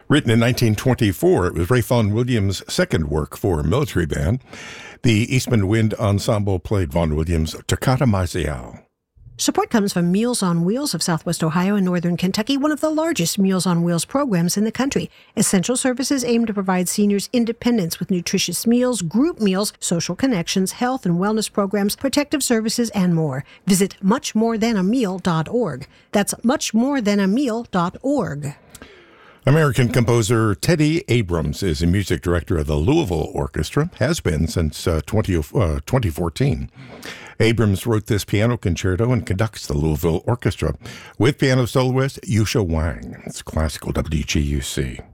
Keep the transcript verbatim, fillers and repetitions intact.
Written in nineteen twenty-four, it was Ray Vaughan Williams' second work for a military band. The Eastman Wind Ensemble played Vaughan Williams' Toccata Marziale. Support comes from Meals on Wheels of Southwest Ohio and Northern Kentucky, one of the largest Meals on Wheels programs in the country. Essential services aim to provide seniors independence with nutritious meals, group meals, social connections, health and wellness programs, protective services, and more. Visit much more than a meal dot org. That's much more than a meal dot org. American composer Teddy Abrams is a music director of the Louisville Orchestra, has been since uh, twenty, uh, twenty fourteen. Abrams wrote this piano concerto and conducts the Louisville Orchestra with piano soloist Yusha Wang. It's classical W G U C.